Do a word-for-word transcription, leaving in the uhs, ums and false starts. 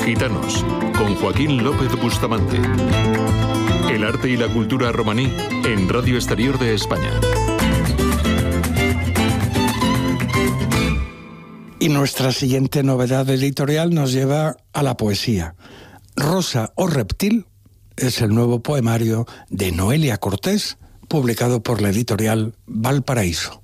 Gitanos, con Joaquín López Bustamante. El arte y la cultura romaní en Radio Exterior de España. Y nuestra siguiente novedad editorial nos lleva a la poesía. Rosa o reptil es el nuevo poemario de Noelia Cortés, publicado por la editorial Valparaíso.